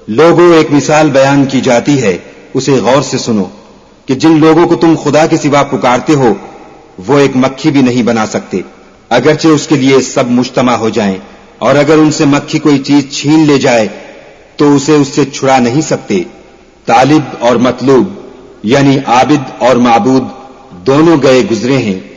लोगों, एक मिसाल बयान की जाती है, उसे गौर से सुनो कि जिन लोगों को तुम खुदा के सिवा पुकारते हो वो एक मक्खी भी नहीं बना सकते, अगरचे उसके लिए सब मुज्तमा हो जाएं, और अगर उनसे मक्खी कोई चीज छीन ले जाए तो उसे उससे छुड़ा नहीं सकते। तालिब और मतलूब यानी आबिद और माबूद दोनों गए गुजरे हैं,